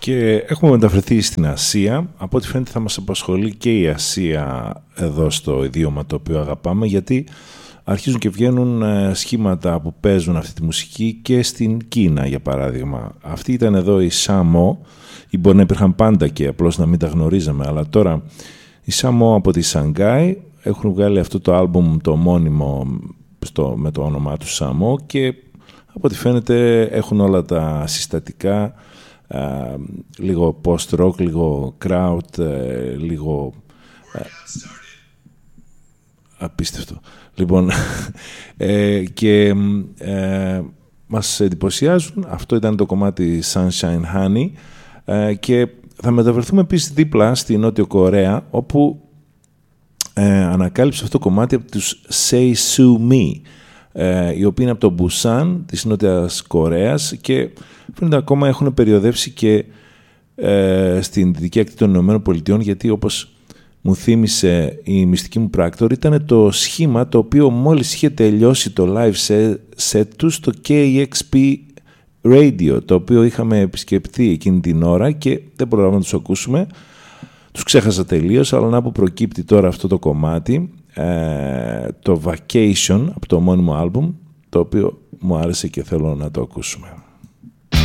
Και έχουμε μεταφερθεί στην Ασία. Από ό,τι φαίνεται θα μας απασχολεί και η Ασία εδώ στο ιδίωμα το οποίο αγαπάμε, γιατί αρχίζουν και βγαίνουν σχήματα που παίζουν αυτή τη μουσική και στην Κίνα, για παράδειγμα. Αυτή ήταν εδώ η Σάμο, ή μπορεί να υπήρχαν πάντα και απλώς να μην τα γνωρίζαμε, αλλά τώρα η Σάμο από τη Σανγκάη έχουν βγάλει αυτό το άλμπουμ το ομώνυμο με το όνομά του Σάμο, και από ό,τι φαίνεται έχουν όλα τα συστατικά, λίγο post-rock, λίγο crowd, λίγο απίστευτο. Λοιπόν, και μας εντυπωσιάζουν. Αυτό ήταν το κομμάτι Sunshine Honey, και θα μεταφερθούμε επίσης δίπλα στη Νότιο Κορέα, όπου ανακάλυψε αυτό το κομμάτι από τους Say Sue Me, οι οποίοι είναι από το Busan της Νότιας Κορέας και φαίνεται ακόμα έχουν περιοδεύσει και στην δυτική ακτή των Ηνωμένων Πολιτειών, γιατί όπως μου θύμισε η μυστική μου πράκτορ, ήταν το σχήμα το οποίο μόλις είχε τελειώσει το live set του στο KEXP Radio, το οποίο είχαμε επισκεφτεί εκείνη την ώρα και δεν προλάβαμε να τους ακούσουμε. Τους ξέχασα τελείως, αλλά να που προκύπτει τώρα αυτό το κομμάτι, το Vacation από το ομώνυμο άλμπουμ, το οποίο μου άρεσε και θέλω να το ακούσουμε.